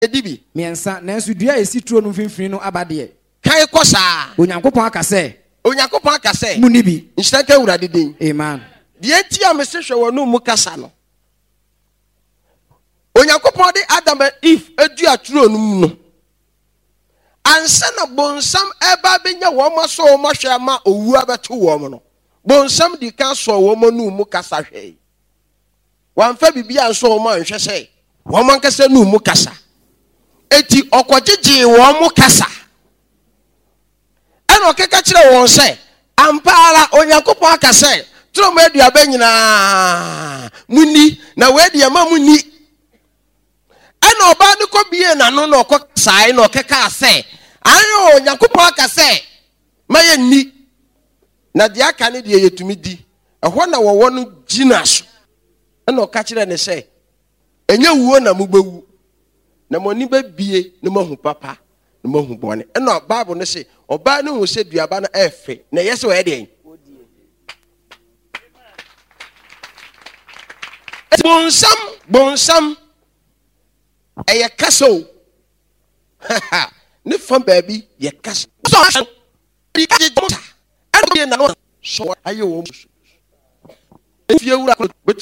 edibi miensa nanso dua esi turo no mfimfini no abade kan kosa onyankopɔn akase muni bi nhyira urade den amen de ti a mesehwe wonu mu kasa no onyankopɔn de Adam and Eve edu aturo no mu no ansa na bonsam eba benya wo ma so wo ma hwe ma owu abeto wo mo no bonsam di kan so wo mo nu mu kasa hwe wan fa bibia nso wo ma nhwe se wo man kasa nu mu kasa eti okogege wo mu kasa eno keka kire won se ampara onyankopɔn akase tro ma aduaba nyina muni na we de ma muni eno oba ne ko bie na no no kokasai no keka ase ayo onyankopɔn akase maye ni na de aka ne de yetumi di ehɔ na wo no gina so eno ka kire ne se enye wuo na mubewu na moni ba bie ne mahu papa ne mahu bone eno bible ne se oba ne hu se duaba na efe na yese we de bonsam eye kaso ne fam baby ye kaso so di ka je mota eno na no so ayo wo efie wura